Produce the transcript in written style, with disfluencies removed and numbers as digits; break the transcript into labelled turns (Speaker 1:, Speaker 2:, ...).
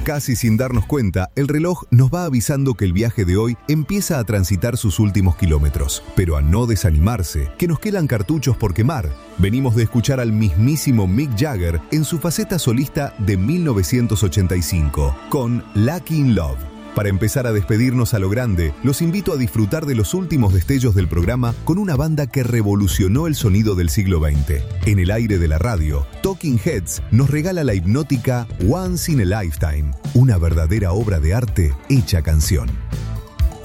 Speaker 1: Casi sin darnos cuenta, el reloj nos va avisando que el viaje de hoy empieza a transitar sus últimos kilómetros. Pero a no desanimarse, que nos quedan cartuchos por quemar. Venimos de escuchar al mismísimo Mick Jagger en su faceta solista de 1985, con Lucky in Love. Para empezar a despedirnos a lo grande, los invito a disfrutar de los últimos destellos del programa con una banda que revolucionó el sonido del siglo XX. En el aire de la radio, Talking Heads nos regala la hipnótica Once in a Lifetime, una verdadera obra de arte hecha canción.